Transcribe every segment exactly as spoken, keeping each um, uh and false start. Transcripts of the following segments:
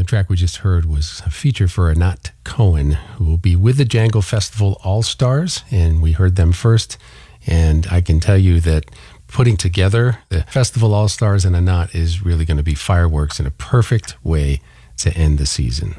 track we just heard was a feature for Anat Cohen, who will be with the Django Festival All-Stars, and we heard them first. And I can tell you that putting together the Festival All-Stars and Anat is really going to be fireworks and a perfect way to end the season.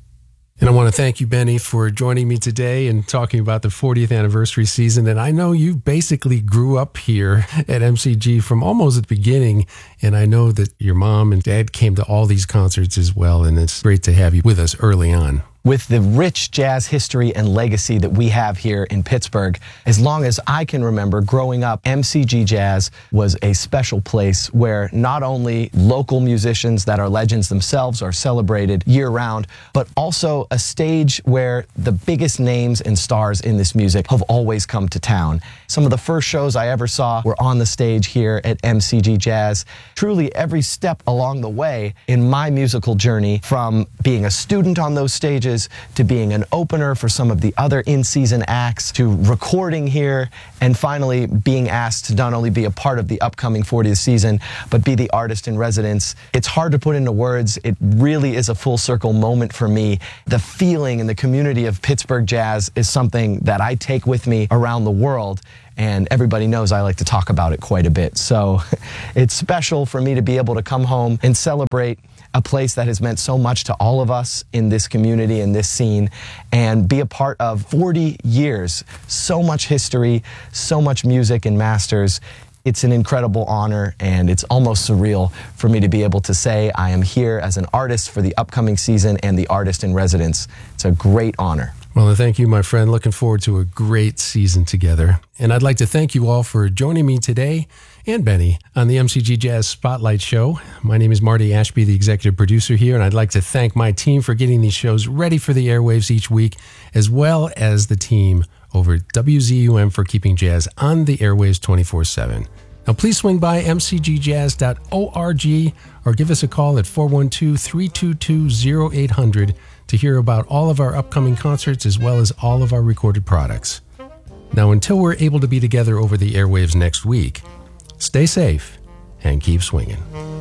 And I want to thank you, Benny, for joining me today and talking about the fortieth anniversary season. And I know you basically grew up here at M C G from almost at the beginning. And I know that your mom and dad came to all these concerts as well. And it's great to have you with us early on. With the rich jazz history and legacy that we have here in Pittsburgh, as long as I can remember growing up, M C G Jazz was a special place where not only local musicians that are legends themselves are celebrated year-round, but also a stage where the biggest names and stars in this music have always come to town. Some of the first shows I ever saw were on the stage here at M C G Jazz. Truly, every step along the way in my musical journey, from being a student on those stages to being an opener for some of the other in-season acts, to recording here, and finally being asked to not only be a part of the upcoming fortieth season, but be the artist in residence. It's hard to put into words. It really is a full circle moment for me. The feeling and the community of Pittsburgh jazz is something that I take with me around the world. And everybody knows I like to talk about it quite a bit. So it's special for me to be able to come home and celebrate a place that has meant so much to all of us in this community and this scene, and be a part of forty years, so much history, so much music and masters. It's an incredible honor, and it's almost surreal for me to be able to say I am here as an artist for the upcoming season and the artist in residence. It's a great honor. Well, thank you, my friend. Looking forward to a great season together. And I'd like to thank you all for joining me today and Benny on the M C G Jazz Spotlight Show. My name is Marty Ashby, the executive producer here, and I'd like to thank my team for getting these shows ready for the airwaves each week, as well as the team over at W Z U M for keeping jazz on the airwaves twenty-four seven. Now, please swing by m c g jazz dot org or give us a call at four one two, three two two, zero eight hundred to hear about all of our upcoming concerts as well as all of our recorded products. Now, until we're able to be together over the airwaves next week, stay safe and keep swinging.